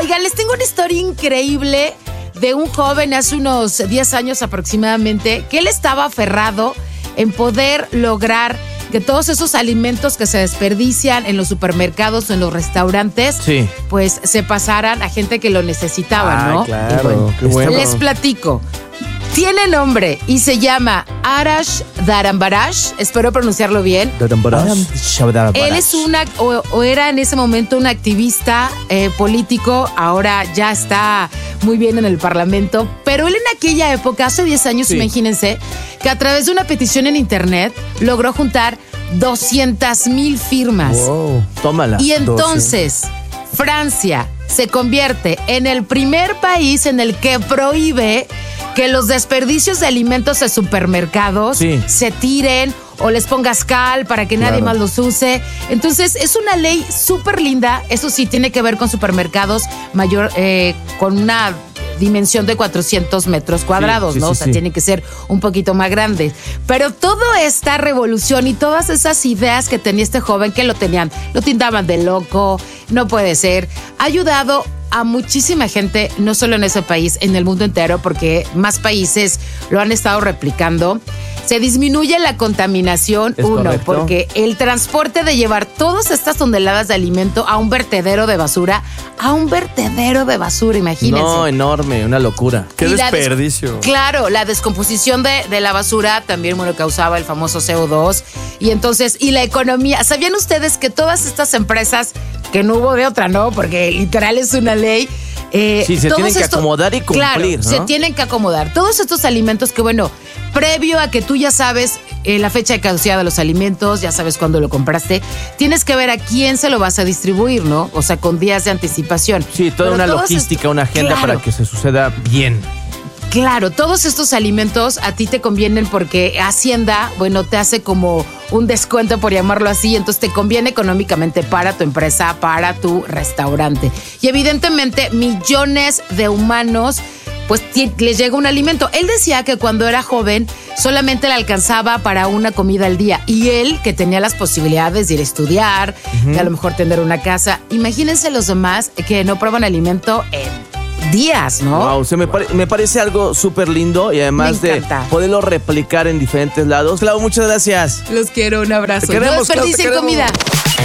Oigan, les tengo una historia increíble de un joven hace unos 10 años aproximadamente, que él estaba aferrado en poder lograr que todos esos alimentos que se desperdician en los supermercados o en los restaurantes, Sí. pues se pasaran a gente que lo necesitaba, ¿no? Claro, Y bueno, qué bueno. les platico. Tiene nombre y se llama Arash Dharbarash. Espero pronunciarlo bien. Él es o era en ese momento un activista político, ahora ya está muy bien en el Parlamento, pero él en aquella época, hace 10 años, Sí. imagínense, que a través de una petición en internet logró juntar 200,000 firmas. Wow. Tómala. Y entonces Francia se convierte en el primer país en el que prohíbe que los desperdicios de alimentos de supermercados Sí. se tiren o les pongas cal para que nadie Claro. más los use. Entonces es una ley súper linda. Eso sí, tiene que ver con supermercados con una dimensión de 400 metros cuadrados, sí, ¿no? sí, O sea, sí. tiene que ser un poquito más grandes. Pero toda esta revolución y todas esas ideas que tenía este joven, que lo tildaban de loco, no puede ser, ha ayudado a muchísima gente, no solo en ese país, en el mundo entero, porque más países lo han estado replicando. Se disminuye la contaminación, Es correcto. porque el transporte de llevar todas estas toneladas de alimento a un vertedero de basura, imagínense. No, enorme, una locura. Qué Y la desperdicio. Claro, la descomposición de la basura también, bueno, causaba el famoso CO2. Y entonces, y la economía. ¿Sabían ustedes que todas estas empresas, que no hubo de otra, ¿no? Porque literal es una ley. Sí, se tienen que acomodar y cumplir, Claro, ¿no? se tienen que acomodar. Todos estos alimentos que, bueno, previo a que tú ya sabes la fecha de caducidad de los alimentos, ya sabes cuándo lo compraste, tienes que ver a quién se lo vas a distribuir, ¿no? O sea, con días de anticipación. Sí, toda Pero una todos logística, una agenda Claro. para que se suceda bien. Claro, todos estos alimentos a ti te convienen porque Hacienda, bueno, te hace como un descuento, por llamarlo así, entonces te conviene económicamente para tu empresa, para tu restaurante. Y evidentemente millones de humanos pues les llega un alimento. Él decía que cuando era joven solamente le alcanzaba para una comida al día, y él, que tenía las posibilidades de ir a estudiar, de a lo mejor tener una casa. Imagínense los demás que no prueban alimento en días, ¿no? Wow, me parece algo súper lindo y además Me de encanta. poderlo replicar en diferentes lados. Clau, muchas gracias. Los quiero, un abrazo. Te queremos, No desperdicien Clau, te queremos. comida.